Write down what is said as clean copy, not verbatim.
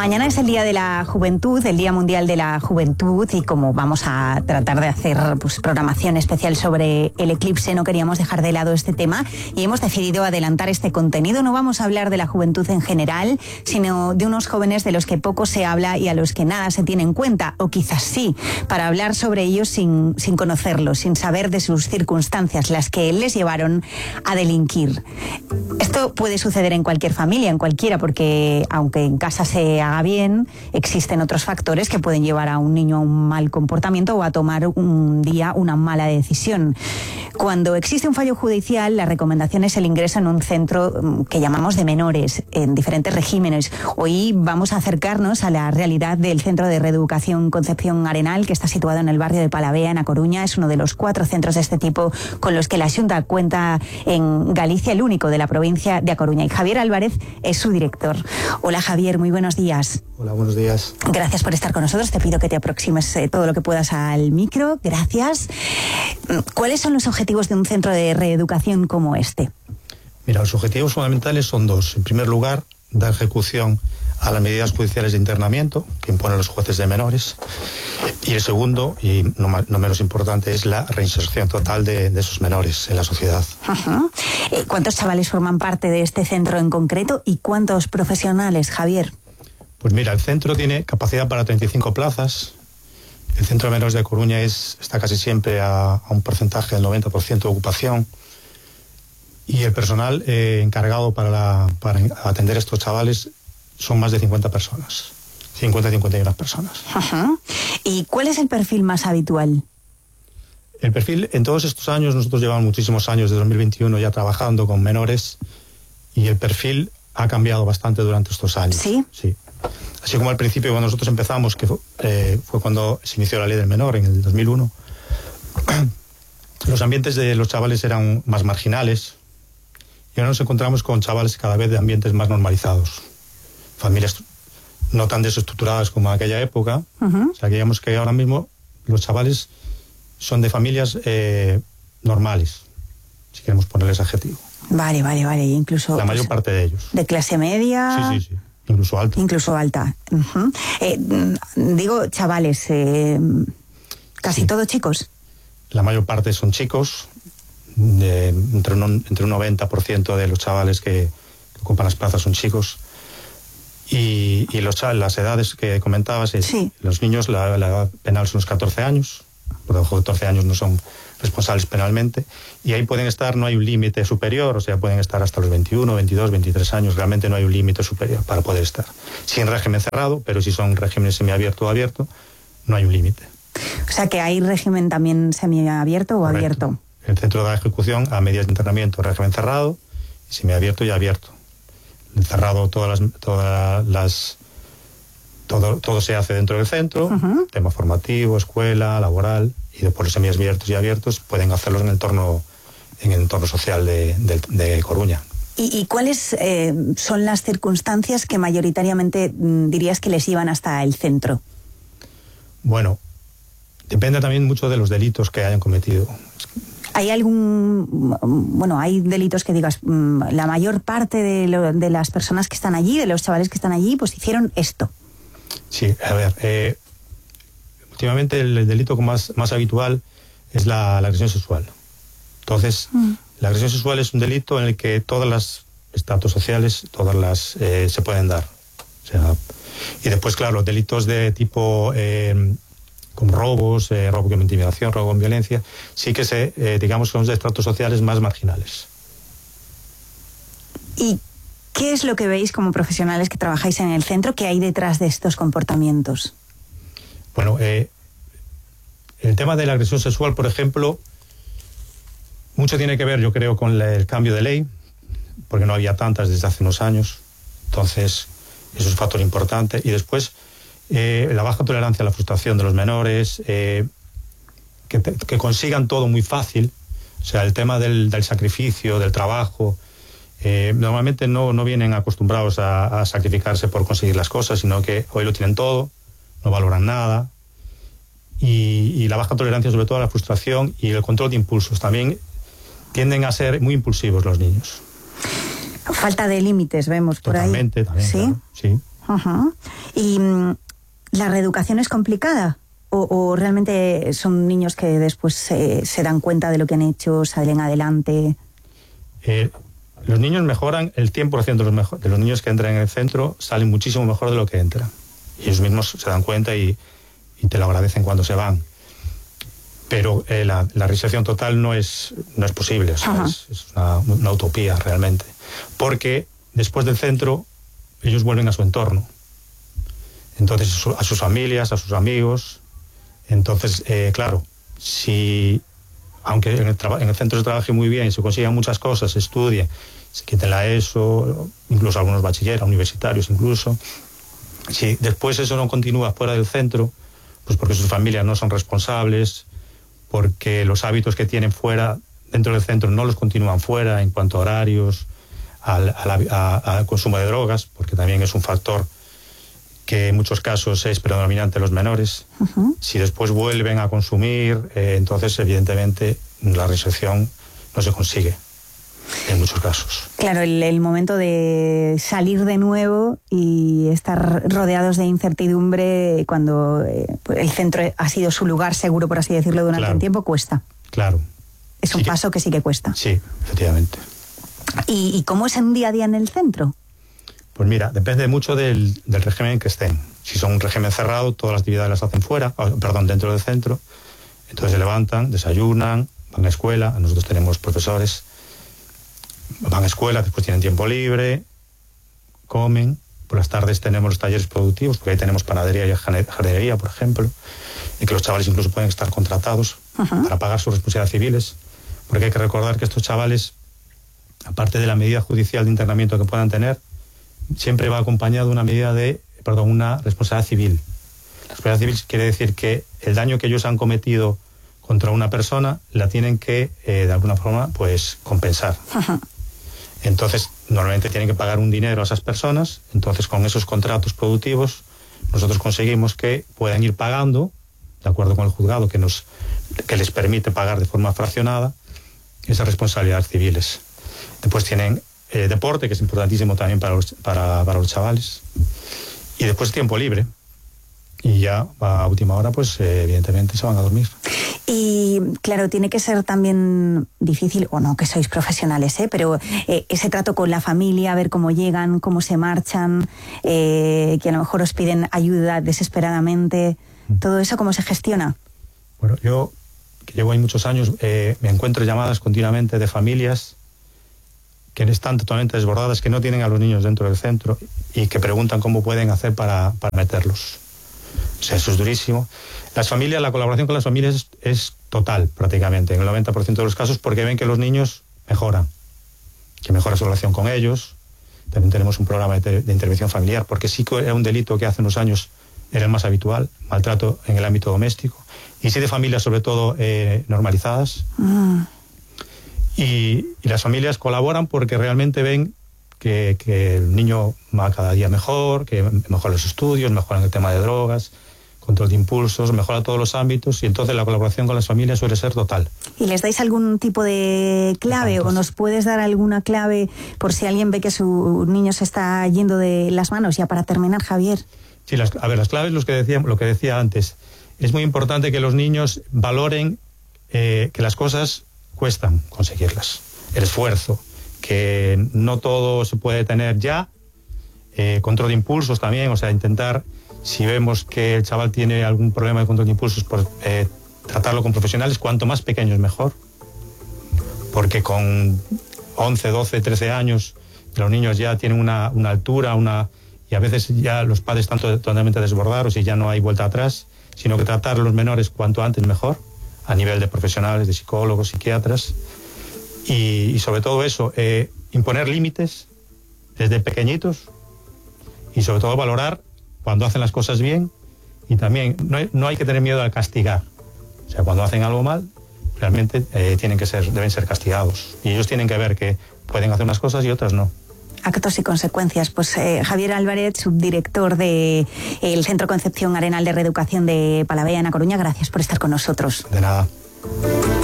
Mañana es el Día de la Juventud, el Día Mundial de la Juventud, y como vamos a tratar de hacer programación especial sobre el eclipse, no queríamos dejar de lado este tema y hemos decidido adelantar este contenido. No vamos a hablar de la juventud en general, sino de unos jóvenes de los que poco se habla y a los que nada se tiene en cuenta, o quizás sí, para hablar sobre ellos sin conocerlos, sin saber de sus circunstancias, las que les llevaron a delinquir. Esto puede suceder en cualquier familia, en cualquiera, porque aunque en casa se haga bien, existen otros factores que pueden llevar a un niño a un mal comportamiento o a tomar un día una mala decisión. Cuando existe un fallo judicial, la recomendación es el ingreso en un centro que llamamos de menores, en diferentes regímenes. Hoy vamos a acercarnos a la realidad del Centro de Reeducación Concepción Arenal, que está situado en el barrio de Palavea, en A Coruña. Es uno de los 4 centros de este tipo con los que la Xunta cuenta en Galicia, el único de la provincia de A Coruña. Y Javier Álvarez es su director. Hola Javier, muy buenos días. Hola, buenos días. Gracias por estar con nosotros. Te pido que te aproximes todo lo que puedas al micro. Gracias. ¿Cuáles son los objetivos de un centro de reeducación como este? Mira, los objetivos fundamentales son 2. En primer lugar, dar ejecución a las medidas judiciales de internamiento que imponen los jueces de menores. Y el segundo, y no menos importante, es la reinserción total de esos menores en la sociedad. Uh-huh. ¿Cuántos chavales forman parte de este centro en concreto y cuántos profesionales, Javier? Pues mira, el centro tiene capacidad para 35 plazas. El centro de menores de Coruña está casi siempre a un porcentaje del 90% de ocupación. Y el personal encargado para atender a estos chavales son más de 50 personas. 50-51 personas. Uh-huh. ¿Y cuál es el perfil más habitual? El perfil, en todos estos años, nosotros llevamos muchísimos años, de 2021 ya trabajando con menores, y el perfil ha cambiado bastante durante estos años. ¿Sí? Sí. Así como al principio, cuando nosotros empezamos, que fue cuando se inició la ley del menor, en el 2001, los ambientes de los chavales eran más marginales, y ahora nos encontramos con chavales cada vez de ambientes más normalizados. Familias no tan desestructuradas como en aquella época. Uh-huh. O sea, que digamos que ahora mismo los chavales son de familias normales, si queremos ponerles adjetivo. Vale. Incluso la mayor parte de ellos. ¿De clase media? Sí. Incluso alta. Incluso alta. Uh-huh. Digo, chavales, casi sí. Todos chicos. La mayor parte son chicos. Entre un 90% de los chavales que ocupan las plazas son chicos. Y las edades que comentabas, sí. Los niños, la edad penal son los 14 años. Por debajo de 14 años no son responsables penalmente, y ahí pueden estar, no hay un límite superior, o sea, pueden estar hasta los 21, 22, 23 años, realmente no hay un límite superior para poder estar. Sí, en régimen cerrado, pero si son regímenes semiabierto o abierto, no hay un límite. O sea, que hay régimen también semiabierto o correcto. Abierto. El centro da ejecución a medidas de internamiento, régimen cerrado, semiabierto y abierto. El cerrado, todo se hace dentro del centro, uh-huh. Tema formativo, escuela, laboral, y después los semiabiertos y abiertos pueden hacerlos en el entorno social de Coruña. ¿Y cuáles son las circunstancias que mayoritariamente dirías que les llevan hasta el centro? Bueno, depende también mucho de los delitos que hayan cometido. ¿Hay hay delitos que digas, la mayor parte de las personas que están allí, de los chavales que están allí, pues hicieron esto? Sí, a ver, últimamente el delito más habitual es la agresión sexual. Entonces, la agresión sexual es un delito en el que todas las estratos sociales, se pueden dar. O sea, y después, claro, los delitos de tipo como robos, robo con intimidación, robo con violencia, sí que digamos, son de estratos sociales más marginales. ¿Y qué es lo que veis como profesionales que trabajáis en el centro que hay detrás de estos comportamientos? Bueno, el tema de la agresión sexual, por ejemplo, mucho tiene que ver, yo creo, con el cambio de ley, porque no había tantas desde hace unos años. Entonces, eso es un factor importante. Y después, la baja tolerancia a la frustración de los menores, que consigan todo muy fácil. O sea, el tema del sacrificio, del trabajo. Normalmente no vienen acostumbrados a sacrificarse por conseguir las cosas, sino que hoy lo tienen todo, no valoran nada. Y la baja tolerancia, sobre todo a la frustración, y el control de impulsos. También tienden a ser muy impulsivos los niños. Falta de límites, vemos por ahí. Totalmente, también. ¿Sí? Claro, sí. ¿Y la reeducación es complicada? ¿O realmente son niños que después se dan cuenta de lo que han hecho, salen adelante? Los niños mejoran, el 100% de los niños que entran en el centro salen muchísimo mejor de lo que entran. Y ellos mismos se dan cuenta y te lo agradecen cuando se van. Pero la reinserción total no es posible, o sea, es una utopía realmente. Porque después del centro ellos vuelven a su entorno. Entonces a sus familias, a sus amigos. Entonces, claro, si aunque en el centro se trabaje muy bien, se consigan muchas cosas, se estudie, se quiten la ESO, incluso algunos bachilleros, universitarios incluso, si después eso no continúa fuera del centro, pues porque sus familias no son responsables, porque los hábitos que tienen fuera, dentro del centro, no los continúan fuera en cuanto a horarios, al consumo de drogas, porque también es un factor que en muchos casos es predominante en los menores. Si después vuelven a consumir, entonces evidentemente la reinserción no se consigue en muchos casos. Claro, el momento de salir de nuevo y estar rodeados de incertidumbre cuando el centro ha sido su lugar seguro, por así decirlo, durante un tiempo, cuesta. Claro. Es un paso que sí que cuesta. Sí, efectivamente. ¿Y cómo es un día a día en el centro? Pues mira, depende mucho del régimen en que estén. Si son un régimen cerrado, todas las actividades las hacen dentro del centro. Entonces se levantan, desayunan, van a escuela. Nosotros tenemos profesores, van a escuela, después tienen tiempo libre, comen. Por las tardes tenemos los talleres productivos, porque ahí tenemos panadería y jardinería, por ejemplo, y que los chavales incluso pueden estar contratados para pagar sus responsabilidades civiles. Porque hay que recordar que estos chavales, aparte de la medida judicial de internamiento que puedan tener, siempre va acompañado de una responsabilidad civil. La responsabilidad civil quiere decir que el daño que ellos han cometido contra una persona la tienen que, de alguna forma, pues compensar. Entonces, normalmente tienen que pagar un dinero a esas personas. Entonces, con esos contratos productivos, nosotros conseguimos que puedan ir pagando, de acuerdo con el juzgado que les permite pagar de forma fraccionada, esas responsabilidades civiles. Después tienen deporte, que es importantísimo también para los chavales, y después tiempo libre, y ya a última hora pues evidentemente se van a dormir. Y claro, tiene que ser también difícil, o no, que sois profesionales, pero ese trato con la familia, ver cómo llegan, cómo se marchan, que a lo mejor os piden ayuda desesperadamente, todo eso, ¿cómo se gestiona? Bueno, yo, que llevo ahí muchos años, me encuentro llamadas continuamente de familias que están totalmente desbordadas, que no tienen a los niños dentro del centro y que preguntan cómo pueden hacer para meterlos. O sea, eso es durísimo. La colaboración con las familias es total, prácticamente, en el 90% de los casos, porque ven que los niños mejoran, que mejora su relación con ellos. También tenemos un programa de intervención familiar, porque sí que era un delito que hace unos años era el más habitual, maltrato en el ámbito doméstico, y sí de familias sobre todo normalizadas. Y las familias colaboran porque realmente ven que el niño va cada día mejor, que mejora los estudios, mejora en el tema de drogas, control de impulsos, mejora todos los ámbitos, y entonces la colaboración con las familias suele ser total. ¿Y les dais algún tipo de clave o nos puedes dar alguna clave por si alguien ve que su niño se está yendo de las manos? Ya para terminar, Javier. Sí, las claves, lo que decía antes. Es muy importante que los niños valoren que las cosas cuestan conseguirlas, el esfuerzo, que no todo se puede tener ya, control de impulsos también, o sea, intentar, si vemos que el chaval tiene algún problema de control de impulsos, pues tratarlo con profesionales, cuanto más pequeños mejor, porque con 11, 12, 13 años los niños ya tienen una altura, y a veces ya los padres están totalmente desbordados y ya no hay vuelta atrás, sino que tratar a los menores cuanto antes mejor, a nivel de profesionales, de psicólogos, psiquiatras, y sobre todo eso, imponer límites desde pequeñitos, y sobre todo valorar cuando hacen las cosas bien, y también no hay que tener miedo al castigar. O sea, cuando hacen algo mal, realmente deben ser castigados, y ellos tienen que ver que pueden hacer unas cosas y otras no. Actos y consecuencias. Pues Javier Álvarez, subdirector del Centro Concepción Arenal de Reeducación de Palavea, en A Coruña, gracias por estar con nosotros. De nada.